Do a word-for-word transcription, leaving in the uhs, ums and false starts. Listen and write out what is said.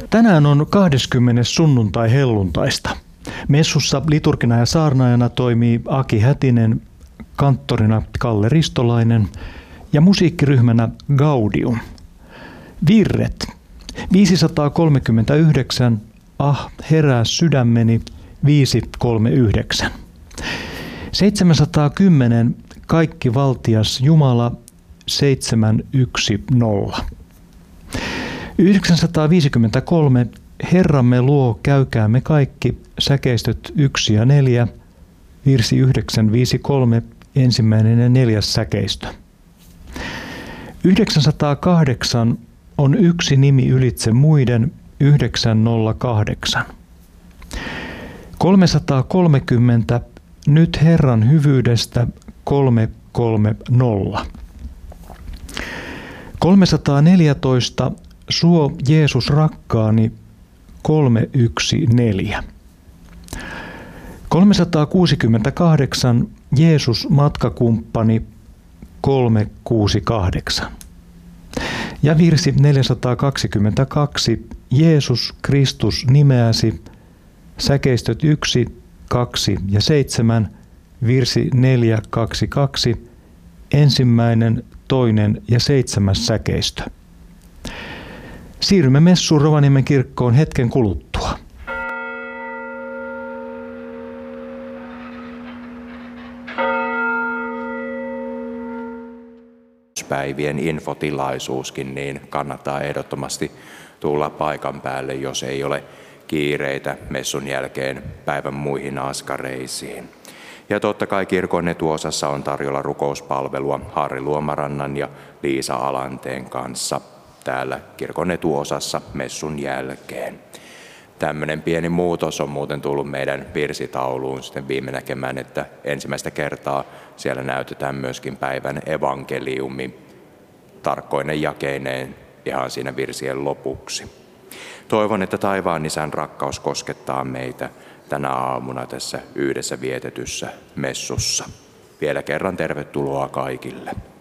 Tänään on kahdeskymmenes sunnuntai helluntaista. Messussa liturgina ja saarnaajana toimii Aki Hätinen, kanttorina Kalle Ristolainen ja musiikkiryhmänä Gaudium. Virret. viisisataakolmekymmentäyhdeksän, Ah, herää sydämeni, viisi kolme yhdeksän. seitsemänsataakymmenen, Kaikki valtias Jumala, seitsemän yksi nolla. yhdeksänsataaviisikymmentäkolme, Herramme luo, käykäämme kaikki, säkeistöt yksi ja neljä, virsi yhdeksän viisi kolme, ensimmäinen ja neljäs säkeistö. yhdeksänsataakahdeksan on yksi nimi ylitse muiden, yhdeksän nolla kahdeksan. kolmesataakolmekymmentä, nyt Herran hyvyydestä, kolme kolme nolla. kolmesataaneljätoista, suo Jeesus rakkaani, kolme yksi neljä. kolmesataakuusikymmentäkahdeksan, Jeesus matkakumppani, kolme kuusi kahdeksan. Ja virsi neljäsataakaksikymmentäkaksi, Jeesus Kristus nimeäsi, säkeistöt yksi, kaksi ja seitsemän, virsi neljä kaksi kaksi, ensimmäinen, toinen ja seitsemäs säkeistö. Siirrymme messuun Rovaniemen kirkkoon hetken kuluttua. Päivien infotilaisuuskin, niin kannattaa ehdottomasti tulla paikan päälle, jos ei ole kiireitä messun jälkeen päivän muihin askareisiin. Ja totta kai kirkon etuosassa on tarjolla rukouspalvelua Harri Luomarannan ja Liisa Alanteen kanssa täällä kirkon etuosassa messun jälkeen. Tämmöinen pieni muutos on muuten tullut meidän virsitauluun sitten viime näkemään, että ensimmäistä kertaa siellä näytetään myöskin päivän evankeliumi tarkkoine jakeineen ihan siinä virsien lopuksi. Toivon, että taivaan Isän rakkaus koskettaa meitä tänä aamuna tässä yhdessä vietetyssä messussa. Vielä kerran tervetuloa kaikille.